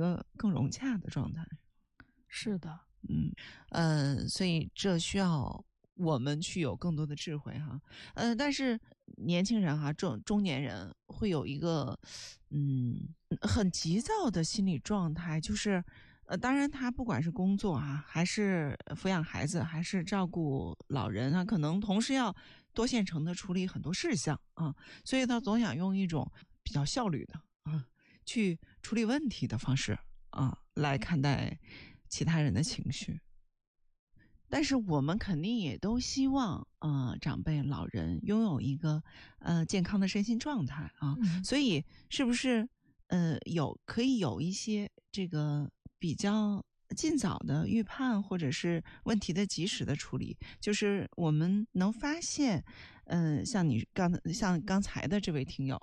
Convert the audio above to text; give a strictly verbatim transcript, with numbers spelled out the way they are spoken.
个更融洽的状态。 是的， 嗯，呃，所以这需要我们去有更多的智慧哈。呃，但是年轻人哈，中中年人会有一个，嗯，很急躁的心理状态，就是呃，当然他不管是工作啊，还是抚养孩子，还是照顾老人啊，可能同时要多线程的处理很多事项啊，所以他总想用一种比较效率的啊，去处理问题的方式啊，来看待其他人的情绪。但是我们肯定也都希望，呃，长辈老人拥有一个，呃，健康的身心状态啊， 嗯。 所以是不是，呃，有可以有一些这个比较尽早的预判，或者是问题的及时的处理，就是我们能发现，呃，像你刚像刚才的这位听友